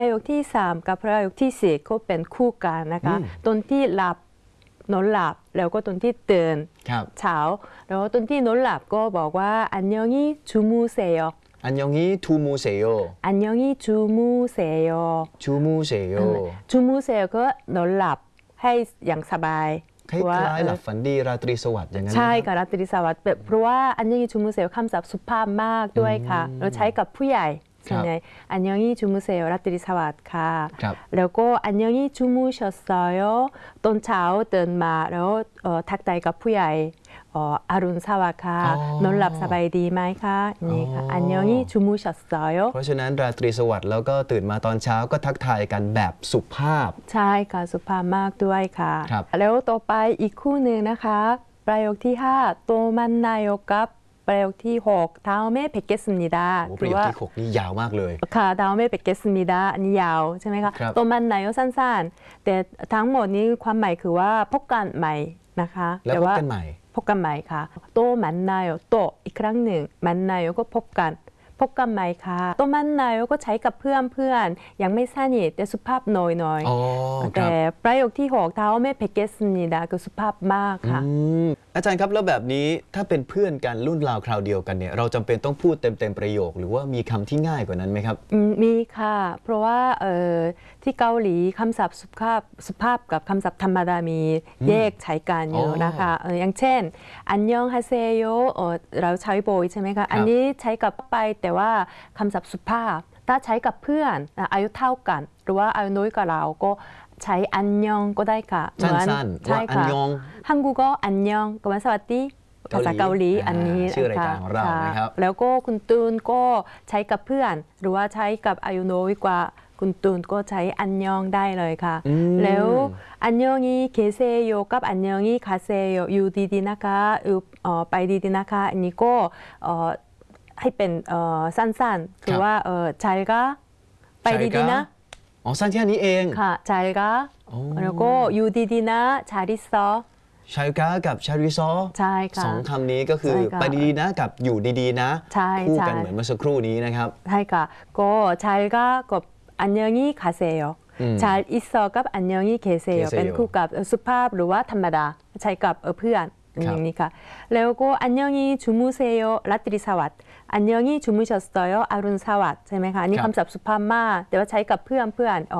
ประโยคที่3กับประโยคที่4ก็เป็นคู่กันนะคะตอนที่หลับนอนหลับแล้วก็ตอนที่ตื่นเช้าแล้วตอนที่นอนหลับก็บอกว่าอันยองฮีจูมูเซโยอันยองฮีทูมูเซโยอันยองฮีจูมูเซโยจูมูเซโยจูมูเซโยก็นอนหลับให้อย่างสบายคล้ายๆหลับฝันดีราตรีสวัสดิ์อย่างนั้นใช่ค่ะราตรีสวัสดิ์เพราะว่าอันยองฮีจูมูเซโยคำศัพท์สุภาพมากด้วยค่ะเราใช้กับผู้ใหญ่ส่วนใหญ่อันยองฮีจูมูเซโยราตรีสวัสดิ์ค่ะแล้วก็อันยองฮีจูมูชอสโยตอนเช้าตื่นมาแล้วทักทายกับผู้ใหญ่อรุณสวัสดิ์ค่ะนอนหลับสบายดีไหมคะนี่ค่ะอันยองฮีจูมูชอสโยเพราะฉะนั้นราตรีสวัสดิ์แล้วก็ตื่นมาตอนเช้าก็ทักทายกันแบบสุภาพใช่ค่ะสุภาพมากด้วยค่ะแล้วต่อไปอีกคู่หนึ่งนะคะประโยคที่5โตมันนายกกับประโยคที่6다음에 뵙겠습니다 ประโยคที่6นี่ยาวมากเลยค่ะ다음에 뵙겠습니다อันนี้ยาวใช่ไหมคะโตมันนายกสั้นๆแต่ทั้งหมดนี้ความหมายคือว่าพบกันใหม่นะคะแล้วพบกันใหม่พบกันใหม่ค่ะโตมันนายกโตอีกครั้งหนึ่งมันนายกก็พบกันใหม่ค่ะโตมันนายกก็ใช้กับเพื่อนยังไม่สนิทแต่สุภาพหน่อยแต่ประโยคที่6다음에 뵙겠습니다ก็สุภาพมากค่ะอาจารย์ครับแล้วแบบนี้ถ้าเป็นเพื่อนกันรุ่นราวคราวเดียวกันเนี่ยเราจำเป็นต้องพูดเต็มประโยคหรือว่ามีคำที่ง่ายกว่านั้นไหมครับมีค่ะเพราะว่าที่เกาหลีคำศัพท์สุภาพกับคำศัพท์ธรรมดามีแยกใช้กันอยู่นะคะอย่างเช่นอันยองฮาเซโยเราใช้บ่อยใช่ไหมคะอันนี้ใช้กับไปแต่ว่าคำศัพท์สุภาพถ้าใช้กับเพื่อนอายุเท่ากันหรือว่าอายุน้อยกว่าเราก็ใช้อันยองก็ได้ค่ะสั้นๆว่าอันยองฮังกูก็อันยองก็สวัสดีภาษาเกาหลีอันนี้ชื่อรายการของเรานะครับแล้วก็คุณตูนก็ใช้กับเพื่อนหรือว่าใช้กับอายุน้อยกว่าคุณตูนก็ใช้อันยองได้เลยค่ะแล้วอันยองนี้เคเซโยกับอันยองนี้คาเซโยอยู่ดีๆนะคะไปดีๆนะคะอันนี้ก็ให้เป็นสั้นๆคือว่าใจก็ไปดีๆนะสั้นแค่นี้เองค่ะใจก็แล้วก็อยู่ดีๆนะชาริซอชายกากับชาริซอใช่ค่ะ 2คำนี้ก็คือไปดีๆนะกับอยู่ดีๆนะคู่กันเหมือนเมื่อสักครู่นี้นะครับใช่ค่ะก็ชายกากับอันยองนี้คาเซโยชาริซอกับอันยองนี้เคเซโยเป็นคู่กับสุภาพหรือว่าธรรมดาใช้กับเพื่อนอย่างนี้ค่ะแล้วก็อันยองนี้จูมูเซโยราตรีสวัสดิ์อันยองนี้จูมูชอสโตโยอรุณสวัสดิ์ใช่ไหมคะนี่คำศัพท์สุภาพมากแต่ว่าใช้กับเพื่อน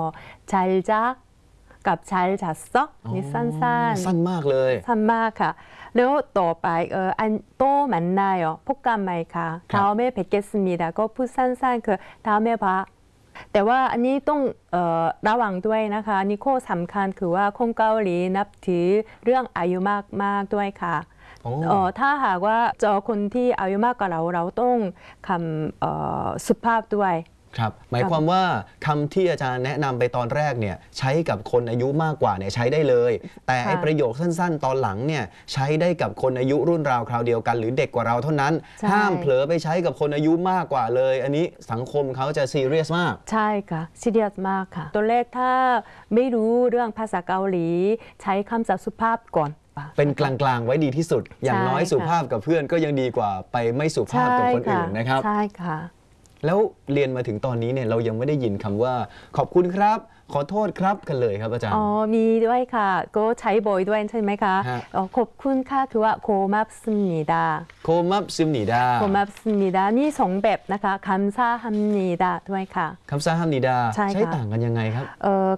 잘 자กับ잘 잤어นี่สั้นมากเลยสั้นมากค่ะแล้วต่อไปอันโตมันนายพบกันไหมคะ다음에 뵙겠습니다ก็พูดสั้นๆคือ다음에 봐แต่ว่าอันนี้ต้องระวังด้วยนะคะนี่ข้อสำคัญคือว่าคนเกาหลีนับถือเรื่องอายุมากด้วยค่ะถ้าหากว่าเจอคนที่อายุมากกว่าเราต้องคำสุภาพด้วยครับหมายความว่าคำที่อาจารย์แนะนำไปตอนแรกเนี่ยใช้กับคนอายุมากกว่าเนี่ยใช้ได้เลยแต่ไอ้ประโยคสั้นๆตอนหลังเนี่ยใช้ได้กับคนอายุรุ่นราวคราวเดียวกันหรือเด็กกว่าเราเท่านั้นห้ามเผลอไปใช้กับคนอายุมากกว่าเลยอันนี้สังคมเขาจะซีเรียสมากใช่ค่ะซีเรียสมากค่ะตัวเลขถ้าไม่รู้เรื่องภาษาเกาหลีใช้คำศัพท์สุภาพก่อนเป็นกลางๆไว้ดีที่สุดอย่างน้อยสุภาพกับเพื่อนก็ยังดีกว่าไปไม่สุภาพกับคนอื่นนะครับใช่ค่ะแล้วเรียนมาถึงตอนนี้เนี่ยเรายังไม่ได้ยินคำว่าขอบคุณครับขอโทษครับกันเลยครับอาจารย์มีด้วยค่ะก็ใช้บ่อยด้วยใช่ไหมคะขอบคุณค่ะคือว่า고맙습니다 고맙습니다 고맙습니다นี่2แบบนะคะ감사합니다ด้วยค่ะ 감사합니다ใช้ต่างกันยังไงครับ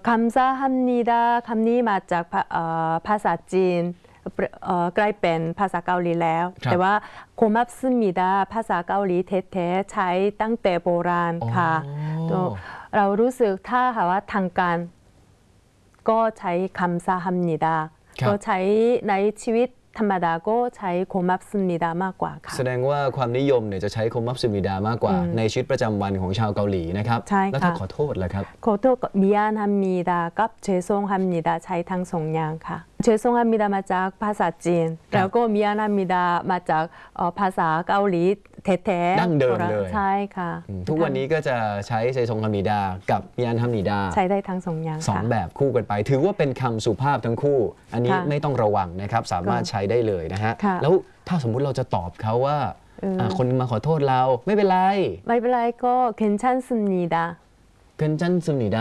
감사합니다คำนี้มาจากภาษาจีนกลายเป็นภาษาเกาหลีแล้วแต่ว่า고맙습니다ภาษาเกาหลีแท้ๆใช้ตั้งแต่โบราณค่ะเรารู้สึกถ้าหากว่าทางการก็ใช้감사합니다ก็ใช้ในชีวิตธรรมดาก็ใช้고맙습니다มากกว่าค่ะแสดงว่าความนิยมเนี่ยจะใช้고맙습니다มากกว่าในชีวิตประจำวันของชาวเกาหลีนะครับใช่ค่ะแล้วถ้าขอโทษล่ะครับขอโทษ미안합니다กับ죄송합니다ใช้ทั้งสองอย่างค่ะ죄송합니다มาจากภาษาจีนแล้วก็미안합니다มาจากภาษาเกาหลีแท้ๆดั้งเดิมเลยใช่ค่ะทุกวันนี้ก็จะใช้죄송합니다กับ미안합니다 ใช้ได้ทั้งสองอย่าง 2แบบคู่กันไปถือว่าเป็นคำสุภาพทั้งคู่อันนี้ไม่ต้องระวังนะครับสามารถใช้ได้เลยนะฮะแล้วถ้าสมมุติเราจะตอบเขาว่าคนมาขอโทษเราไม่เป็นไรก็괜찮습니다 괜찮습니다